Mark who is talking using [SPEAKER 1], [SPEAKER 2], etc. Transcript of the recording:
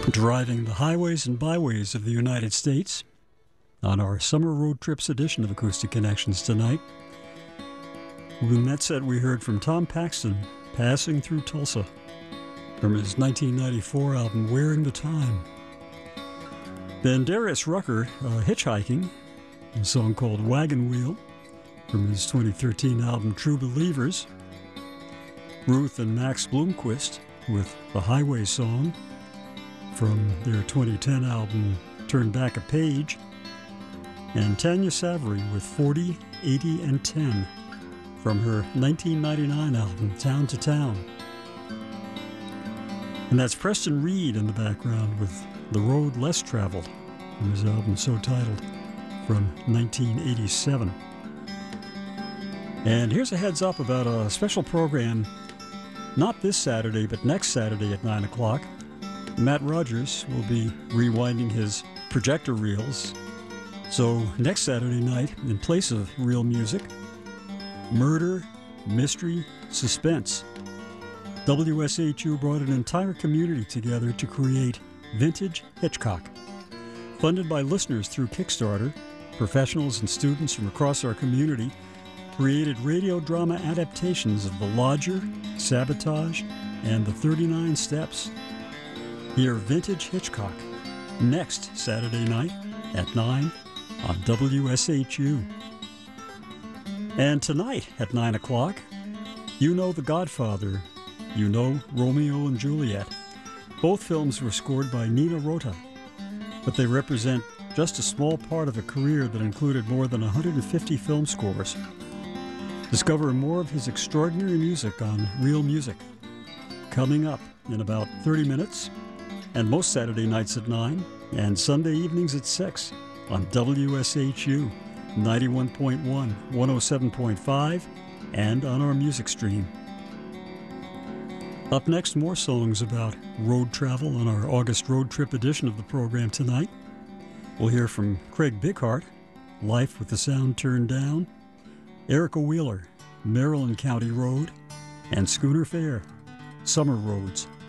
[SPEAKER 1] Driving the highways and byways of the United States on our Summer Road Trips edition of Acoustic Connections tonight. When that said, we heard from Tom Paxton, Passing Through Tulsa, from his 1994 album, Wearing the Time. Then Darius Rucker, Hitchhiking, a song called Wagon Wheel, from his 2013 album, True Believers. Ruth and Max Bloomquist with The Highway Song, from their 2010 album, Turn Back a Page. And Tanya Savary with 40, 80, and 10 from her 1999 album, Town to Town. And that's Preston Reed in the background with The Road Less Traveled from his album so titled, from 1987. And here's a heads up about a special program, not this Saturday, but next Saturday at 9 o'clock. Matt Rogers will be rewinding his projector reels. So next Saturday night, in place of real music, murder, mystery, suspense. WSHU brought an entire community together to create Vintage Hitchcock. Funded by listeners through Kickstarter, professionals and students from across our community created radio drama adaptations of The Lodger, Sabotage, and The 39 Steps. Hear Vintage Hitchcock next Saturday night at 9 on WSHU. And tonight at 9 o'clock, you know The Godfather, you know Romeo and Juliet. Both films were scored by Nino Rota, but they represent just a small part of a career that included more than 150 film scores. Discover more of his extraordinary music on Real Music, coming up in about 30 minutes, and most Saturday nights at 9 and Sunday evenings at 6 on WSHU 91.1, 107.5, and on our music stream. Up next, more songs about road travel on our August road trip edition of the program tonight. We'll hear from Craig Bighart, Life with the Sound Turned Down, Erica Wheeler, Maryland County Road, and Schooner Fair, Summer Roads.